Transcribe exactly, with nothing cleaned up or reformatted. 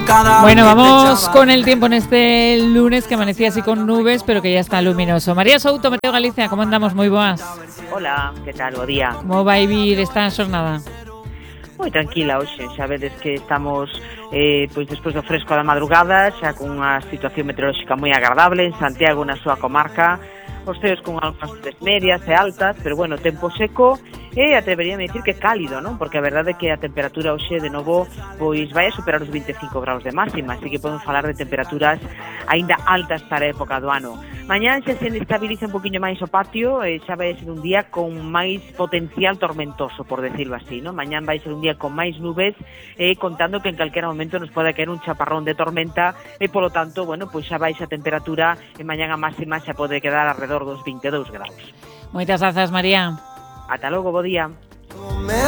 Bueno, vamos con el tiempo en este lunes que amanecía así con nubes, pero que ya está luminoso. María Souto, Meteo Galicia, ¿cómo andamos? Moi boas. Hola, que tal? Bo día. Como vai vir esta xornada? Moi tranquila hoxe, xa vedes que estamos eh, pois despois do fresco da madrugada, xa con unha situación meteorolóxica moi agradable en Santiago, na súa comarca, os ceos con altas medias e altas, pero bueno, tempo seco e atreveríame a dicir que cálido, non? Porque a verdade é que a temperatura hoxe de novo pois vai a superar os vinte e cinco graus de máxima, así que podemos falar de temperaturas aínda altas para a época do ano. Mañán xa se estabiliza un poquinho máis o patio e xa vai ser un día con máis potencial tormentoso, por decirlo así, non? Mañán vai ser un día con máis nubes e contando que en calquera momento nos pode caer un chaparrón de tormenta e polo tanto, bueno, pois xa baixa a temperatura e mañán a máxima xa pode quedar alrededor dos vinte e dous graus. Moitas grazas, María. Ata logo, bo día.